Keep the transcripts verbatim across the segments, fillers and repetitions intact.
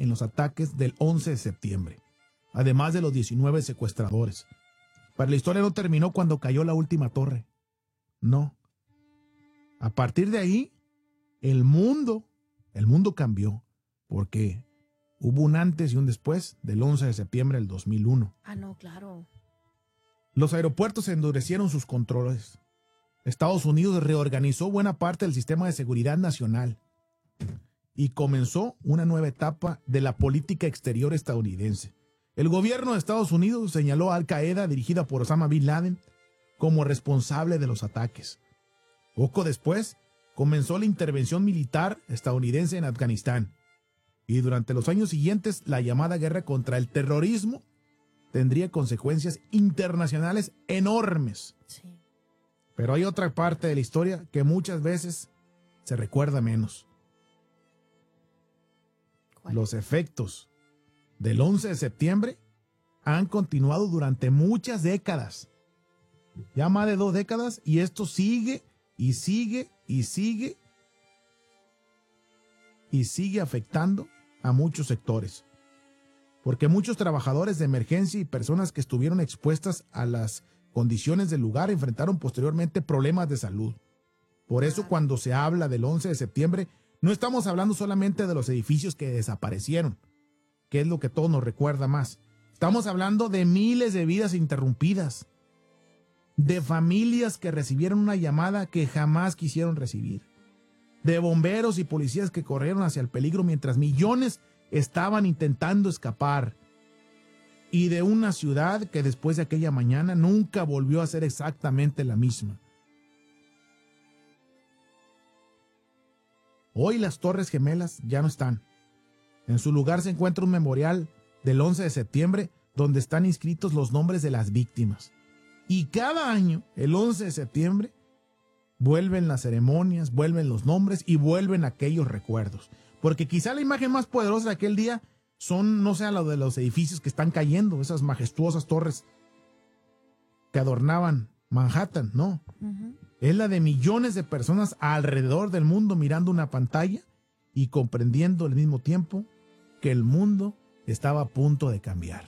en los ataques del once de septiembre, además de los diecinueve secuestradores. Pero la historia no terminó cuando cayó la última torre. No. A partir de ahí, el mundo, el mundo cambió, porque hubo un antes y un después del once de septiembre del dos mil uno. Ah, no, claro. Los aeropuertos endurecieron sus controles. Estados Unidos reorganizó buena parte del sistema de seguridad nacional y comenzó una nueva etapa de la política exterior estadounidense. El gobierno de Estados Unidos señaló a Al Qaeda, dirigida por Osama Bin Laden, como responsable de los ataques. Poco después, comenzó la intervención militar estadounidense en Afganistán. Y durante los años siguientes, la llamada guerra contra el terrorismo tendría consecuencias internacionales enormes. Sí. Pero hay otra parte de la historia que muchas veces se recuerda menos. ¿Cuál? Los efectos del once de septiembre han continuado durante muchas décadas. Ya más de dos décadas, y esto sigue y sigue y sigue y sigue afectando a muchos sectores. Porque muchos trabajadores de emergencia y personas que estuvieron expuestas a las condiciones del lugar enfrentaron posteriormente problemas de salud. Por eso, cuando se habla del once de septiembre, no estamos hablando solamente de los edificios que desaparecieron, que es lo que todo nos recuerda más. Estamos hablando de miles de vidas interrumpidas, de familias que recibieron una llamada que jamás quisieron recibir, de bomberos y policías que corrieron hacia el peligro mientras millones estaban intentando escapar, y de una ciudad que después de aquella mañana nunca volvió a ser exactamente la misma. Hoy las Torres Gemelas ya no están. En su lugar se encuentra un memorial del once de septiembre donde están inscritos los nombres de las víctimas. Y cada año, el once de septiembre, vuelven las ceremonias, vuelven los nombres y vuelven aquellos recuerdos. Porque quizá la imagen más poderosa de aquel día son, no sea lo de los edificios que están cayendo, esas majestuosas torres que adornaban Manhattan, no. Uh-huh. Es la de millones de personas alrededor del mundo mirando una pantalla y comprendiendo al mismo tiempo que el mundo estaba a punto de cambiar.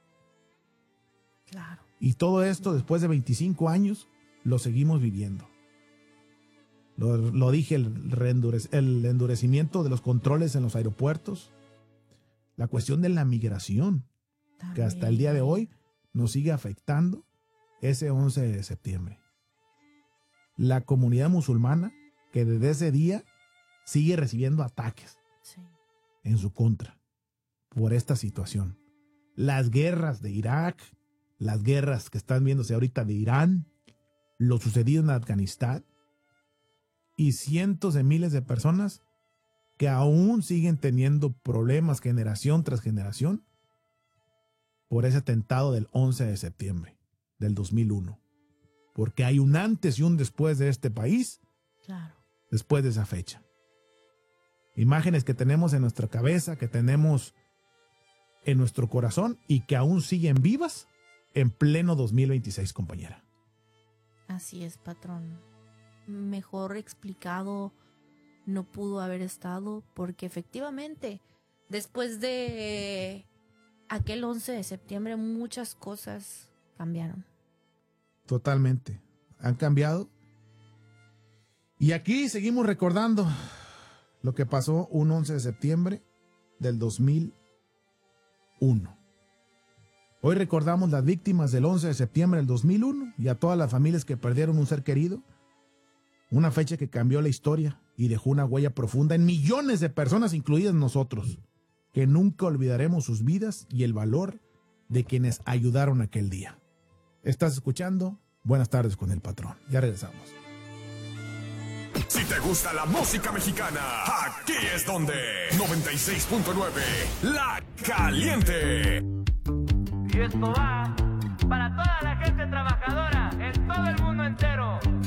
Claro. Y todo esto, después de veinticinco años, lo seguimos viviendo. Lo, lo dije, el, reendurec- el endurecimiento de los controles en los aeropuertos, la cuestión de la migración, También. que hasta el día de hoy nos sigue afectando, ese once de septiembre. La comunidad musulmana, que desde ese día sigue recibiendo ataques Sí. en su contra por esta situación. Las guerras de Irak, las guerras que están viéndose ahorita de Irán, lo sucedido en Afganistán, y cientos de miles de personas que aún siguen teniendo problemas generación tras generación por ese atentado del once de septiembre del dos mil uno. Porque hay un antes y un después de este país, Claro. después de esa fecha. Imágenes que tenemos en nuestra cabeza, que tenemos en nuestro corazón y que aún siguen vivas en pleno dos mil veintiséis, compañera. Así es, patrón. Mejor explicado no pudo haber estado, porque efectivamente, después de aquel once de septiembre, muchas cosas cambiaron. Totalmente. Han cambiado. Y aquí seguimos recordando lo que pasó un once de septiembre del dos mil uno. Hoy recordamos las víctimas del once de septiembre del dos mil uno y a todas las familias que perdieron un ser querido. Una fecha que cambió la historia y dejó una huella profunda en millones de personas, incluidas nosotros, que nunca olvidaremos sus vidas y el valor de quienes ayudaron aquel día. Estás escuchando Buenas tardes con el patrón. Ya regresamos. Si te gusta la música mexicana, aquí es donde noventa y seis punto nueve La Caliente. Y esto va para toda la gente trabajadora en todo el mundo entero.